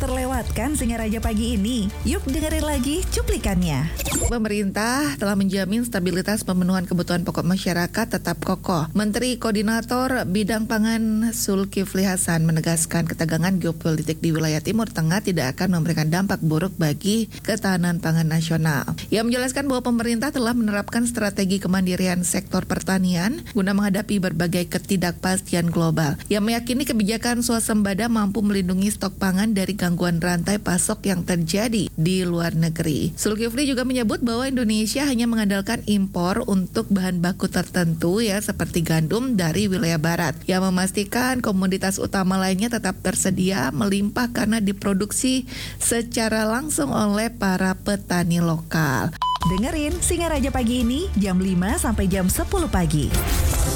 terlewatkan Singaraja pagi ini? Yuk dengerin lagi cuplikannya. Pemerintah telah menjamin stabilitas pemenuhan kebutuhan pokok masyarakat tetap kokoh. Menteri Koordinator Bidang Pangan Zulkifli Hasan menegaskan ketegangan geopolitik di wilayah Timur Tengah tidak akan memberikan dampak buruk bagi ketahanan pangan nasional. Ia menjelaskan bahwa pemerintah telah menerapkan strategi kemandirian sektor pertanian guna menghadapi berbagai ketidakpastian global. Ia meyakini kebijakan swasembada mampu melindungi stok pangan dari gangguan rantai pasok yang terjadi di luar negeri. Zulkifli juga menyebut bahwa Indonesia hanya mengandalkan impor untuk bahan baku tertentu seperti gandum dari wilayah barat. Ia memastikan komoditas utama lainnya tetap tersedia melimpah karena diproduksi secara langsung oleh para petani lokal. Dengerin Singaraja pagi ini jam 5 sampai jam 10 pagi.